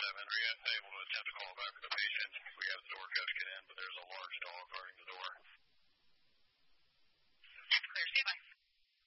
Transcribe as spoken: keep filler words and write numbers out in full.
seven. Are you able to attempt to call back for the patient?